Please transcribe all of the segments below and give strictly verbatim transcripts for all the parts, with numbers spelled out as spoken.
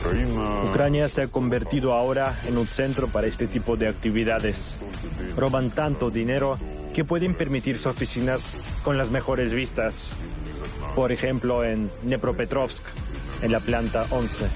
Ucrania se ha convertido ahora en un centro para este tipo de actividades. Roban tanto dinero que pueden permitirse oficinas con las mejores vistas. Por ejemplo, en Dnepropetrovsk, en la planta once.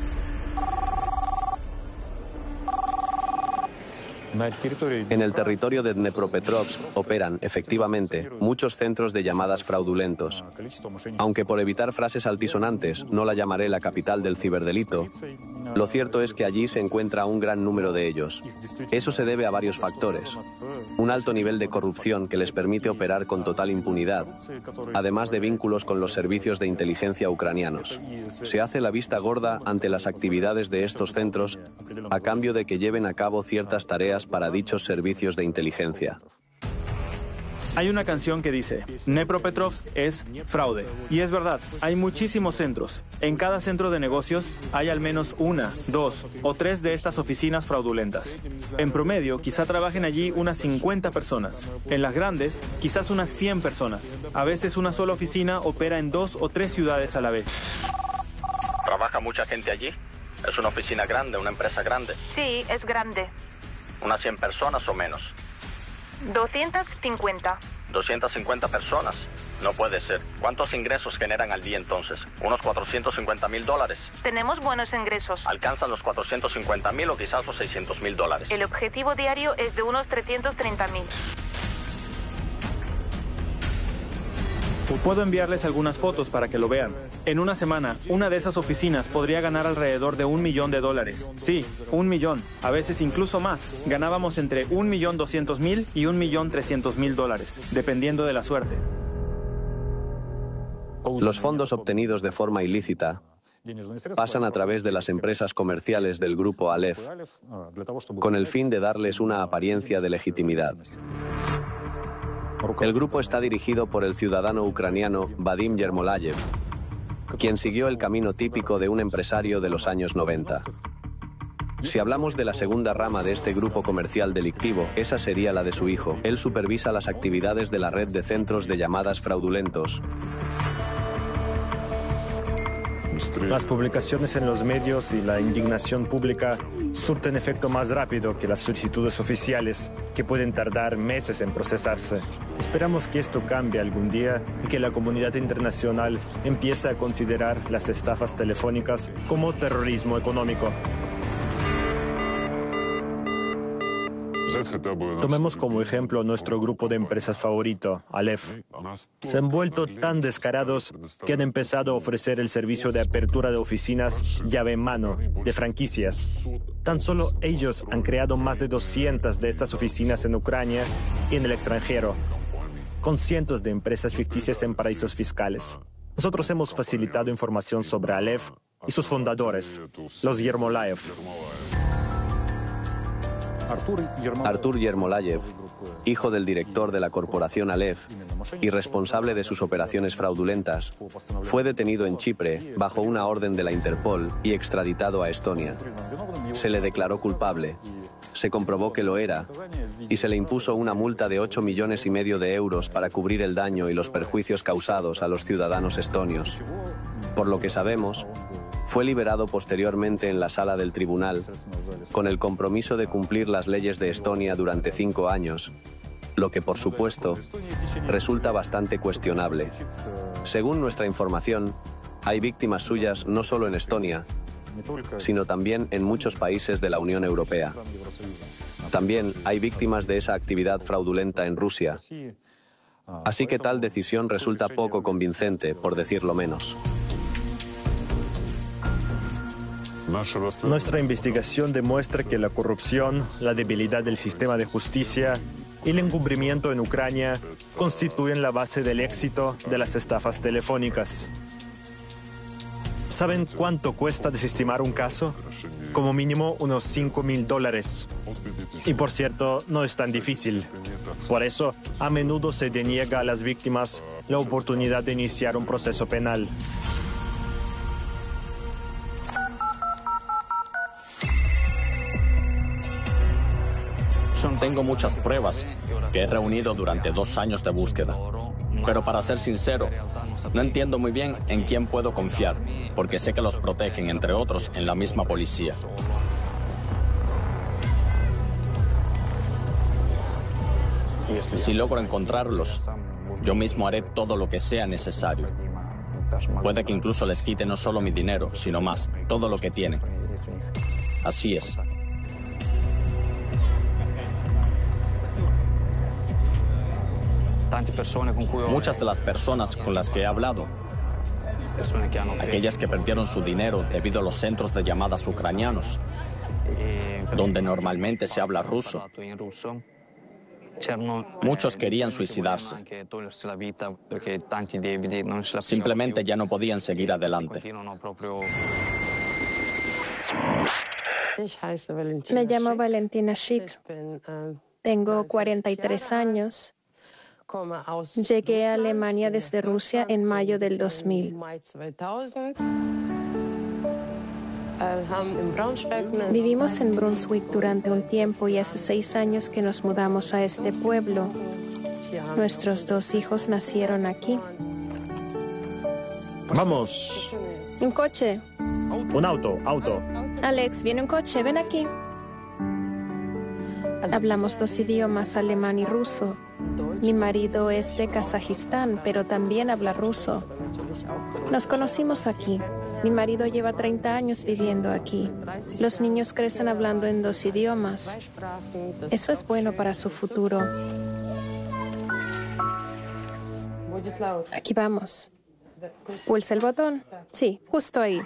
En el territorio de Dnepropetrovsk operan, efectivamente, muchos centros de llamadas fraudulentos. Aunque por evitar frases altisonantes no la llamaré la capital del ciberdelito, lo cierto es que allí se encuentra un gran número de ellos. Eso se debe a varios factores. Un alto nivel de corrupción que les permite operar con total impunidad, además de vínculos con los servicios de inteligencia ucranianos. Se hace la vista gorda ante las actividades de estos centros a cambio de que lleven a cabo ciertas tareas para dichos servicios de inteligencia. Hay una canción que dice, Dnepropetrovsk es fraude. Y es verdad, hay muchísimos centros. En cada centro de negocios hay al menos una, dos o tres de estas oficinas fraudulentas. En promedio, quizá trabajen allí unas cincuenta personas. En las grandes, quizás unas cien personas. A veces una sola oficina opera en dos o tres ciudades a la vez. ¿Trabaja mucha gente allí? ¿Es una oficina grande, una empresa grande? Sí, es grande. ¿Unas cien personas o menos? doscientas cincuenta. ¿doscientas cincuenta personas? No puede ser. ¿Cuántos ingresos generan al día entonces? ¿Unos cuatrocientos cincuenta mil dólares? Tenemos buenos ingresos. ¿Alcanzan los cuatrocientos cincuenta mil o quizás los seiscientos mil dólares? El objetivo diario es de unos trescientos treinta mil. Puedo enviarles algunas fotos para que lo vean. En una semana, una de esas oficinas podría ganar alrededor de un millón de dólares. Sí, un millón. A veces incluso más. Ganábamos entre un millón doscientos mil y un millón trescientos mil dólares, dependiendo de la suerte. Los fondos obtenidos de forma ilícita pasan a través de las empresas comerciales del grupo Aleph, con el fin de darles una apariencia de legitimidad. El grupo está dirigido por el ciudadano ucraniano Vadim Yermolayev, quien siguió el camino típico de un empresario de los años noventa. Si hablamos de la segunda rama de este grupo comercial delictivo, esa sería la de su hijo. Él supervisa las actividades de la red de centros de llamadas fraudulentos. Las publicaciones en los medios y la indignación pública surten efecto más rápido que las solicitudes oficiales, que pueden tardar meses en procesarse. Esperamos que esto cambie algún día y que la comunidad internacional empiece a considerar las estafas telefónicas como terrorismo económico. Tomemos como ejemplo nuestro grupo de empresas favorito, Aleph. Se han vuelto tan descarados que han empezado a ofrecer el servicio de apertura de oficinas llave en mano, de franquicias. Tan solo ellos han creado más de doscientas de estas oficinas en Ucrania y en el extranjero, con cientos de empresas ficticias en paraísos fiscales. Nosotros hemos facilitado información sobre Aleph y sus fundadores, los Yermolayev. Artur Yermolayev, hijo del director de la corporación Aleph y responsable de sus operaciones fraudulentas, fue detenido en Chipre bajo una orden de la Interpol y extraditado a Estonia. Se le declaró culpable, se comprobó que lo era y se le impuso una multa de ocho millones y medio de euros para cubrir el daño y los perjuicios causados a los ciudadanos estonios. Por lo que sabemos, fue liberado posteriormente en la sala del tribunal, con el compromiso de cumplir las leyes de Estonia durante cinco años, lo que, por supuesto, resulta bastante cuestionable. Según nuestra información, hay víctimas suyas no solo en Estonia, sino también en muchos países de la Unión Europea. También hay víctimas de esa actividad fraudulenta en Rusia. Así que tal decisión resulta poco convincente, por decirlo menos. Nuestra investigación demuestra que la corrupción, la debilidad del sistema de justicia y el encubrimiento en Ucrania constituyen la base del éxito de las estafas telefónicas. ¿Saben cuánto cuesta desestimar un caso? Como mínimo unos cinco mil dólares. Y por cierto, no es tan difícil. Por eso, a menudo se deniega a las víctimas la oportunidad de iniciar un proceso penal. Tengo muchas pruebas que he reunido durante dos años de búsqueda. Pero para ser sincero, no entiendo muy bien en quién puedo confiar, porque sé que los protegen, entre otros, en la misma policía. Si logro encontrarlos, yo mismo haré todo lo que sea necesario. Puede que incluso les quite no solo mi dinero, sino más, todo lo que tienen. Así es. Muchas de las personas con las que he hablado, aquellas que perdieron su dinero debido a los centros de llamadas ucranianos, donde normalmente se habla ruso, muchos querían suicidarse. Simplemente ya no podían seguir adelante. Me llamo Valentina Schick. Tengo cuarenta y tres años. Llegué a Alemania desde Rusia en mayo del dos mil. Vivimos en Brunswick durante un tiempo y hace seis años que nos mudamos a este pueblo. Nuestros dos hijos nacieron aquí. Vamos. Un coche. Un auto, auto. Alex, viene un coche, ven aquí. Hablamos dos idiomas, alemán y ruso. Mi marido es de Kazajistán, pero también habla ruso. Nos conocimos aquí. Mi marido lleva treinta años viviendo aquí. Los niños crecen hablando en dos idiomas. Eso es bueno para su futuro. Aquí vamos. ¿Pulsa el botón? Sí, justo ahí.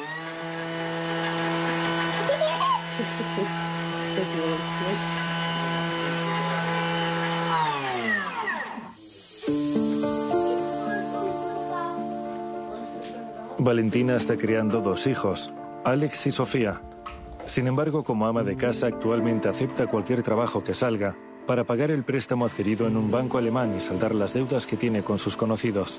Valentina está criando dos hijos, Alex y Sofía. Sin embargo, como ama de casa, actualmente acepta cualquier trabajo que salga para pagar el préstamo adquirido en un banco alemán y saldar las deudas que tiene con sus conocidos.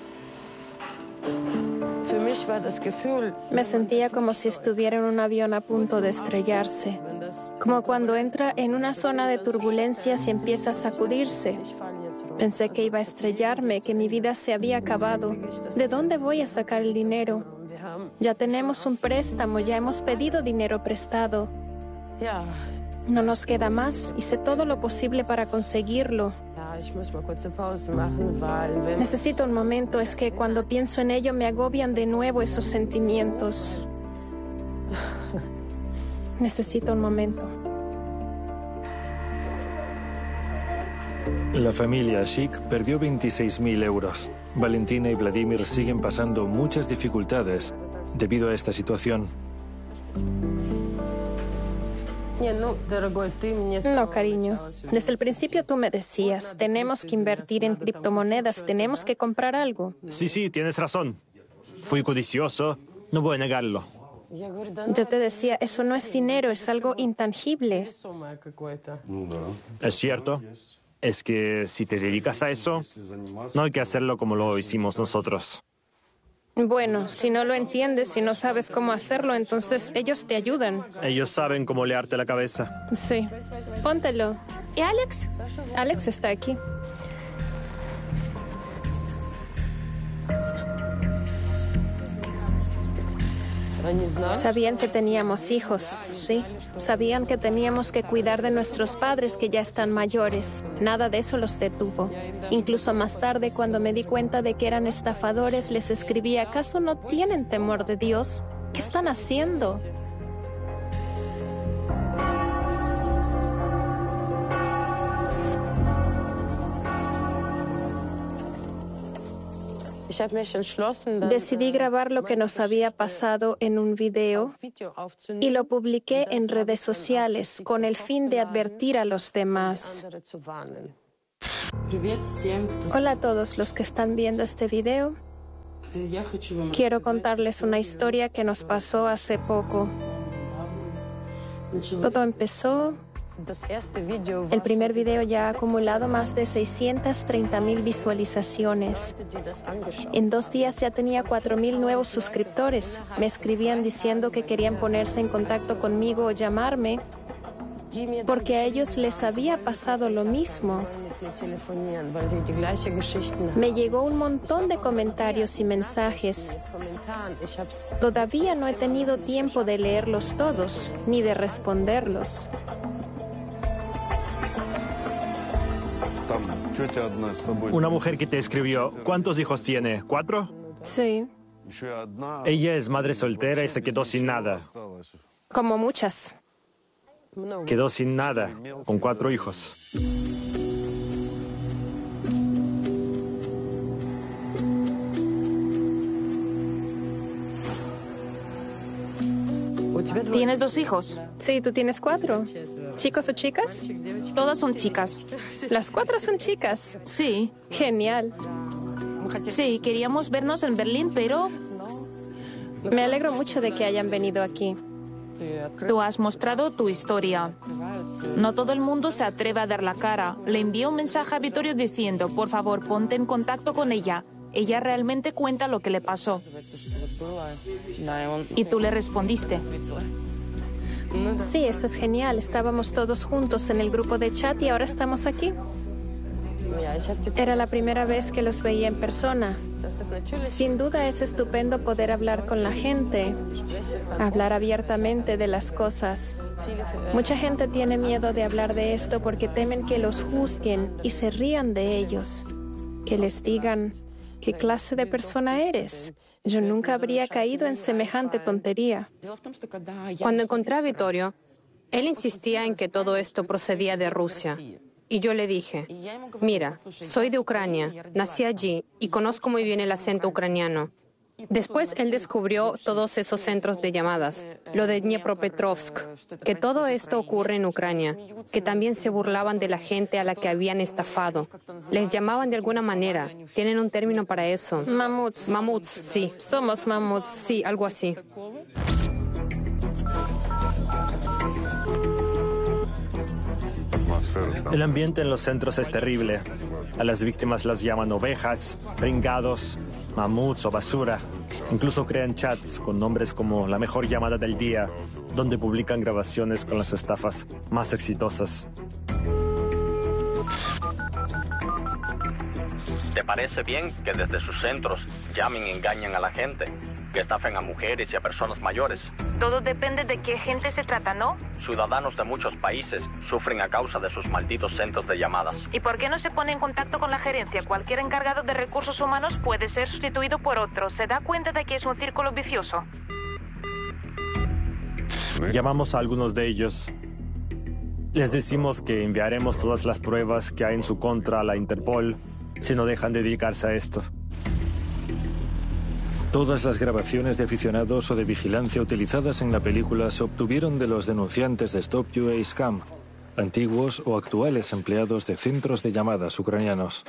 Me sentía como si estuviera en un avión a punto de estrellarse, como cuando entra en una zona de turbulencias y empieza a sacudirse. Pensé que iba a estrellarme, que mi vida se había acabado. ¿De dónde voy a sacar el dinero? Ya tenemos un préstamo, ya hemos pedido dinero prestado. No nos queda más, hice todo lo posible para conseguirlo. Necesito un momento, es que cuando pienso en ello me agobian de nuevo esos sentimientos. Necesito un momento. La familia Schick perdió veintiséis mil euros. Valentina y Vladimir siguen pasando muchas dificultades debido a esta situación. No, cariño. Desde el principio tú me decías, tenemos que invertir en criptomonedas, tenemos que comprar algo. Sí, sí, tienes razón. Fui codicioso, no voy a negarlo. Yo te decía, eso no es dinero, es algo intangible. Es cierto. Es que si te dedicas a eso, no hay que hacerlo como lo hicimos nosotros. Bueno, si no lo entiendes, si no sabes cómo hacerlo, entonces ellos te ayudan. Ellos saben cómo learte la cabeza. Sí. Póntelo. ¿Y Alex? Alex está aquí. Sabían que teníamos hijos, sí. Sabían que teníamos que cuidar de nuestros padres que ya están mayores. Nada de eso los detuvo. Incluso más tarde, cuando me di cuenta de que eran estafadores, les escribí, ¿acaso no tienen temor de Dios? ¿Qué están haciendo? Decidí grabar lo que nos había pasado en un video y lo publiqué en redes sociales con el fin de advertir a los demás. Hola a todos los que están viendo este video. Quiero contarles una historia que nos pasó hace poco. Todo empezó... El primer video ya ha acumulado más de seiscientas treinta mil visualizaciones. En dos días ya tenía cuatro mil nuevos suscriptores. Me escribían diciendo que querían ponerse en contacto conmigo o llamarme porque a ellos les había pasado lo mismo. Me llegó un montón de comentarios y mensajes. Todavía no he tenido tiempo de leerlos todos, ni de responderlos. Una mujer que te escribió, ¿cuántos hijos tiene? ¿Cuatro? Sí, Ella es madre soltera y se quedó sin nada. como muchas. Quedó sin nada, con cuatro hijos. ¿Tienes dos hijos? Sí, ¿tú tienes cuatro? ¿Chicos o chicas? Todas son chicas. Las cuatro son chicas. Sí, Genial. sí, queríamos vernos en Berlín, pero Me alegro mucho de que hayan venido aquí. tú has mostrado tu historia. No todo el mundo se atreve a dar la cara. Le envié un mensaje a Vittorio diciendo, por favor, ponte en contacto con ella. Ella realmente cuenta lo que le pasó. Y tú le respondiste. Sí, eso es genial. Estábamos todos juntos en el grupo de chat y ahora estamos aquí. Era la primera vez que los veía en persona. Sin duda es estupendo poder hablar con la gente, hablar abiertamente de las cosas. Mucha gente tiene miedo de hablar de esto porque temen que los juzguen y se rían de ellos, que les digan, ¿qué clase de persona eres? Yo nunca habría caído en semejante tontería. Cuando encontré a Vittorio, él insistía en que todo esto procedía de Rusia. Y yo le dije, mira, soy de Ucrania, nací allí y conozco muy bien el acento ucraniano. Después él descubrió todos esos centros de llamadas, lo de Dnepropetrovsk, que todo esto ocurre en Ucrania, que también se burlaban de la gente a la que habían estafado. Les llamaban de alguna manera, tienen un término para eso. Mamuts. Mamuts, sí. Somos mamuts. Sí, algo así. El ambiente en los centros es terrible. A las víctimas las llaman ovejas, pringados, mamuts o basura. Incluso crean chats con nombres como La Mejor Llamada del Día, donde publican grabaciones con las estafas más exitosas. ¿Te parece bien que desde sus centros llamen y engañen a la gente? Que estafen a mujeres y a personas mayores. Todo depende de qué gente se trata, ¿no? Ciudadanos de muchos países sufren a causa de sus malditos centros de llamadas. ¿Y por qué no se pone en contacto con la gerencia? Cualquier encargado de recursos humanos puede ser sustituido por otro. ¿Se da cuenta de que es un círculo vicioso? Llamamos a algunos de ellos. Les decimos que enviaremos todas las pruebas que hay en su contra a la Interpol si no dejan de dedicarse a esto. Todas las grabaciones de aficionados o de vigilancia utilizadas en la película se obtuvieron de los denunciantes de Stop U A Scam, antiguos o actuales empleados de centros de llamadas ucranianos.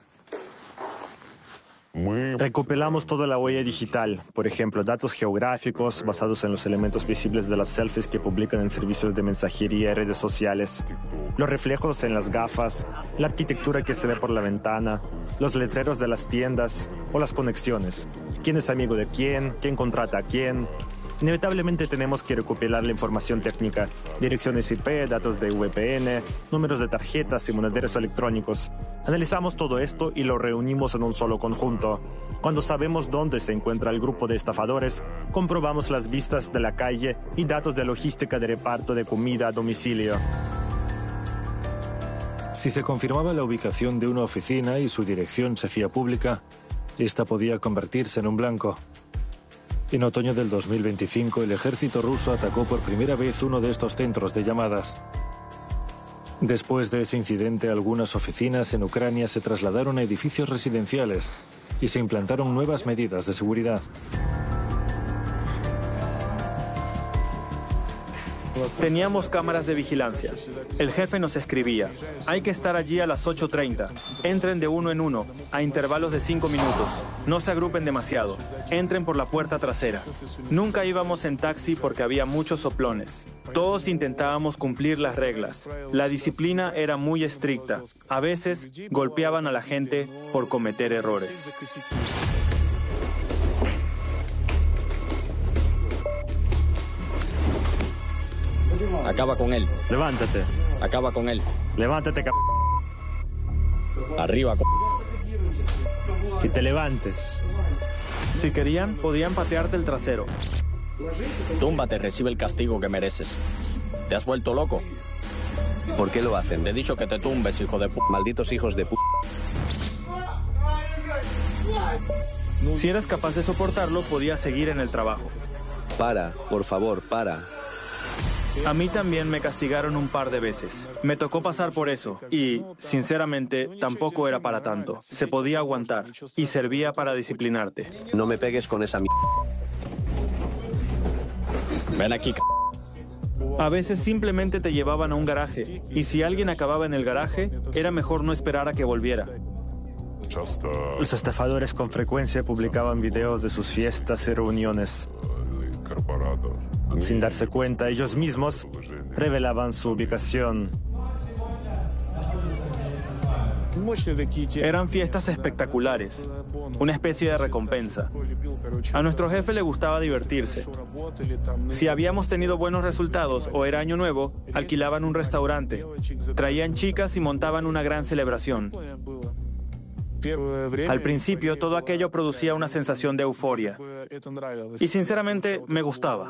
Recopilamos toda la huella digital, por ejemplo, datos geográficos basados en los elementos visibles de las selfies que publican en servicios de mensajería y redes sociales, los reflejos en las gafas, la arquitectura que se ve por la ventana, los letreros de las tiendas o las conexiones. ¿Quién es amigo de quién? ¿Quién contrata a quién? Inevitablemente tenemos que recopilar la información técnica, direcciones I P, datos de V P N, números de tarjetas y monederos electrónicos. Analizamos todo esto y lo reunimos en un solo conjunto. Cuando sabemos dónde se encuentra el grupo de estafadores, comprobamos las vistas de la calle y datos de logística de reparto de comida a domicilio. Si se confirmaba la ubicación de una oficina y su dirección se hacía pública, esta podía convertirse en un blanco. En otoño del dos mil veinticinco, el ejército ruso atacó por primera vez uno de estos centros de llamadas. Después de ese incidente, algunas oficinas en Ucrania se trasladaron a edificios residenciales y se implantaron nuevas medidas de seguridad. Teníamos cámaras de vigilancia. El jefe nos escribía, hay que estar allí a las ocho treinta. Entren de uno en uno, a intervalos de cinco minutos. No se agrupen demasiado. Entren por la puerta trasera. Nunca íbamos en taxi porque había muchos soplones. Todos intentábamos cumplir las reglas. La disciplina era muy estricta. A veces golpeaban a la gente por cometer errores. Acaba con él. Levántate. Acaba con él. Levántate, c***. Arriba, c***. Que te levantes. Si querían, podían patearte el trasero. Túmbate, recibe el castigo que mereces. ¿Te has vuelto loco? ¿Por qué lo hacen? Te he dicho que te tumbes, hijo de p***. Malditos hijos de p***. Si eras capaz de soportarlo, podías seguir en el trabajo. Para, por favor, para. A mí también me castigaron un par de veces. Me tocó pasar por eso y, sinceramente, tampoco era para tanto. Se podía aguantar y servía para disciplinarte. No me pegues con esa mierda. Ven aquí, c***. A veces simplemente te llevaban a un garaje y si alguien acababa en el garaje, era mejor no esperar a que volviera. Los estafadores con frecuencia publicaban videos de sus fiestas y reuniones. Sin darse cuenta, ellos mismos revelaban su ubicación. Eran fiestas espectaculares, una especie de recompensa. A nuestro jefe le gustaba divertirse. Si habíamos tenido buenos resultados o era año nuevo, alquilaban un restaurante, traían chicas y montaban una gran celebración. Al principio, todo aquello producía una sensación de euforia. Y sinceramente, me gustaba.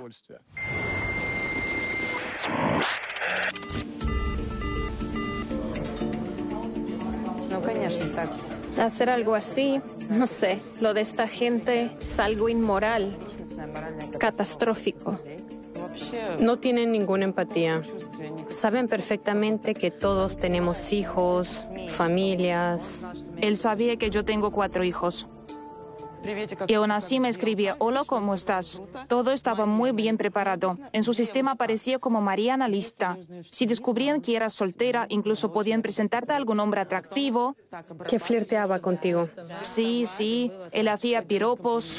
Hacer algo así, no sé, lo de esta gente es algo inmoral, catastrófico. No tienen ninguna empatía. Saben perfectamente que todos tenemos hijos, familias. Él sabía que yo tengo cuatro hijos. Y aún así me escribía, hola, ¿cómo estás? Todo estaba muy bien preparado. En su sistema aparecía como Mariana lista. Si descubrían que eras soltera, incluso podían presentarte a algún hombre atractivo. Que flirteaba contigo. Sí, sí, él hacía piropos.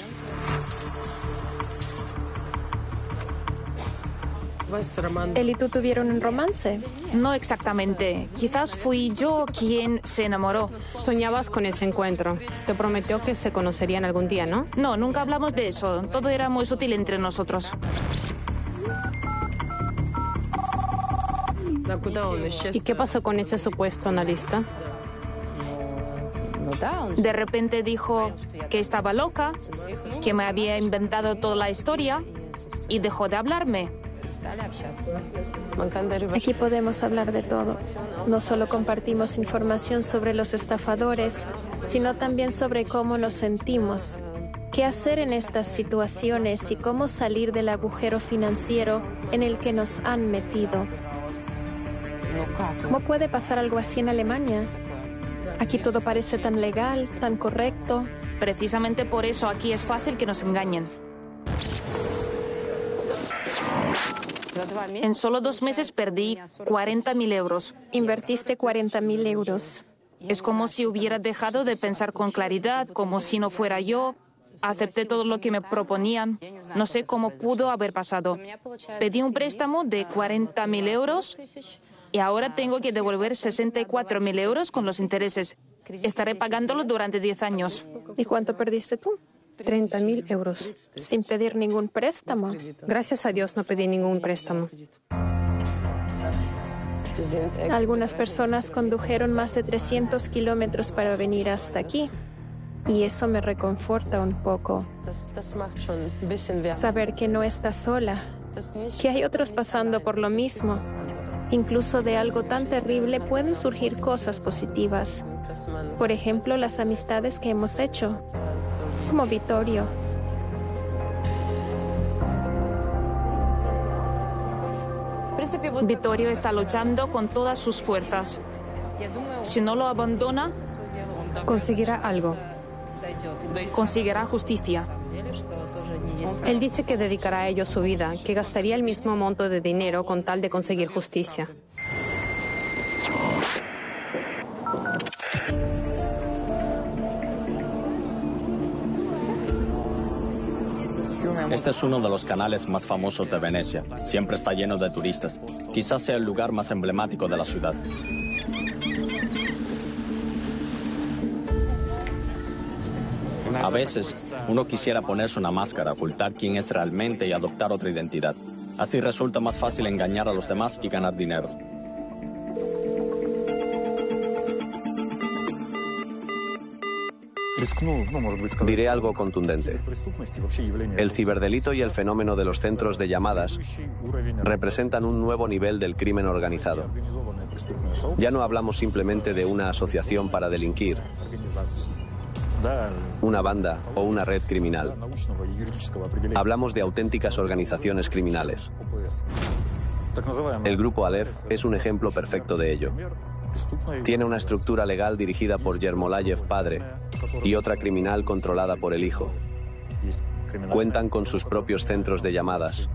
¿Él y tú tuvieron un romance? No exactamente. Quizás fui yo quien se enamoró. Soñabas con ese encuentro. Te prometió que se conocerían algún día, ¿no? No, nunca hablamos de eso. Todo era muy sutil entre nosotros. ¿Y qué pasó con ese supuesto analista? De repente dijo que estaba loca, que me había inventado toda la historia y dejó de hablarme. Aquí podemos hablar de todo. No solo compartimos información sobre los estafadores, sino también sobre cómo nos sentimos, qué hacer en estas situaciones y cómo salir del agujero financiero en el que nos han metido. ¿Cómo puede pasar algo así en Alemania? Aquí todo parece tan legal, tan correcto. Precisamente por eso aquí es fácil que nos engañen. En solo dos meses perdí cuarenta mil euros. Invertiste cuarenta mil euros. Es como si hubiera dejado de pensar con claridad, como si no fuera yo. Acepté todo lo que me proponían. No sé cómo pudo haber pasado. Pedí un préstamo de cuarenta mil euros y ahora tengo que devolver sesenta y cuatro mil euros con los intereses. Estaré pagándolo durante diez años. ¿Y cuánto perdiste tú? treinta mil euros. Sin pedir ningún préstamo. Gracias a Dios no pedí ningún préstamo. Algunas personas condujeron más de trescientos kilómetros para venir hasta aquí. Y eso me reconforta un poco. Saber que no estás sola, que hay otros pasando por lo mismo. Incluso de algo tan terrible pueden surgir cosas positivas. Por ejemplo, las amistades que hemos hecho, como Vittorio. Vittorio está luchando con todas sus fuerzas. Si no lo abandona, conseguirá algo. Conseguirá justicia. Él dice que dedicará a ello su vida, que gastaría el mismo monto de dinero con tal de conseguir justicia. Este es uno de los canales más famosos de Venecia. Siempre está lleno de turistas. Quizás sea el lugar más emblemático de la ciudad. A veces, uno quisiera ponerse una máscara, ocultar quién es realmente y adoptar otra identidad. Así resulta más fácil engañar a los demás y ganar dinero. Diré algo contundente. El ciberdelito y el fenómeno de los centros de llamadas representan un nuevo nivel del crimen organizado. Ya no hablamos simplemente de una asociación para delinquir, una banda o una red criminal. Hablamos de auténticas organizaciones criminales. El grupo Aleph es un ejemplo perfecto de ello. Tiene una estructura legal dirigida por Yermolayev padre y otra criminal controlada por el hijo. Cuentan con sus propios centros de llamadas,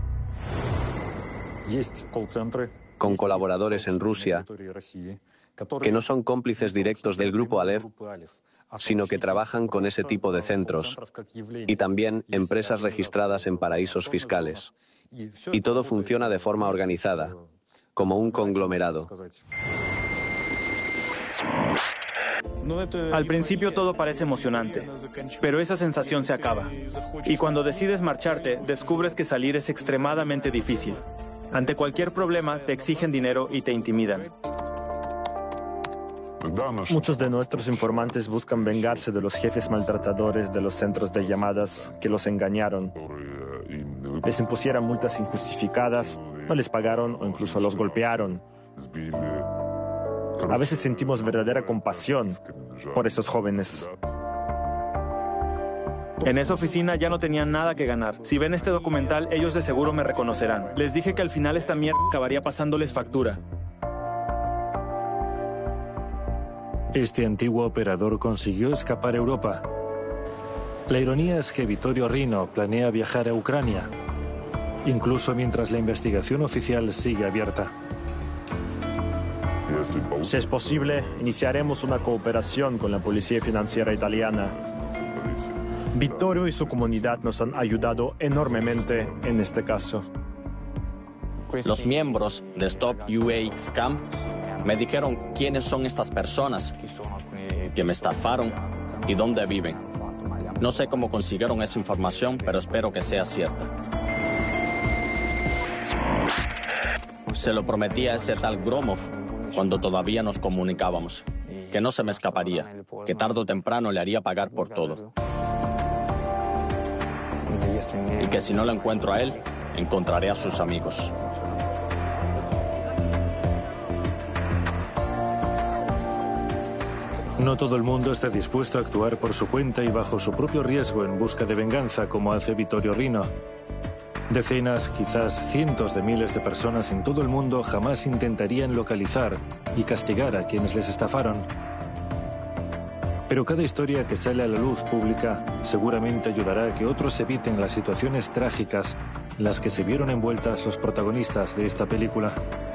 con colaboradores en Rusia que no son cómplices directos del grupo Aleph, sino que trabajan con ese tipo de centros, y también empresas registradas en paraísos fiscales. Y todo funciona de forma organizada, como un conglomerado. Al principio todo parece emocionante, pero esa sensación se acaba. Y cuando decides marcharte, descubres que salir es extremadamente difícil. Ante cualquier problema, te exigen dinero y te intimidan. Muchos de nuestros informantes buscan vengarse de los jefes maltratadores de los centros de llamadas que los engañaron. Les impusieron multas injustificadas, no les pagaron o incluso los golpearon. A veces sentimos verdadera compasión por esos jóvenes. En esa oficina ya no tenían nada que ganar. Si ven este documental, ellos de seguro me reconocerán. Les dije que al final esta mierda acabaría pasándoles factura. Este antiguo operador consiguió escapar a Europa. La ironía es que Vittorio Rino planea viajar a Ucrania, incluso mientras la investigación oficial sigue abierta. Si es posible, iniciaremos una cooperación con la policía financiera italiana. Vittorio y su comunidad nos han ayudado enormemente en este caso. Los miembros de Stop U A Scam me dijeron quiénes son estas personas que me estafaron y dónde viven. No sé cómo consiguieron esa información, pero espero que sea cierta. Se lo prometí a ese tal Gromov cuando todavía nos comunicábamos, que no se me escaparía, que tarde o temprano le haría pagar por todo. Y que si no lo encuentro a él, encontraré a sus amigos. No todo el mundo está dispuesto a actuar por su cuenta y bajo su propio riesgo en busca de venganza, como hace Vittorio Rino. Decenas, quizás cientos de miles de personas en todo el mundo jamás intentarían localizar y castigar a quienes les estafaron. Pero cada historia que sale a la luz pública seguramente ayudará a que otros eviten las situaciones trágicas en las que se vieron envueltas los protagonistas de esta película.